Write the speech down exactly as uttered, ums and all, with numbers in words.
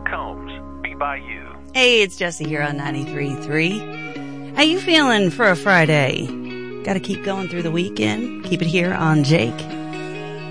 Combs, Be By You. Hey, it's Jesse here on ninety-three point three. How you feeling for a Friday? Got to keep going through the weekend. Keep it here on Jake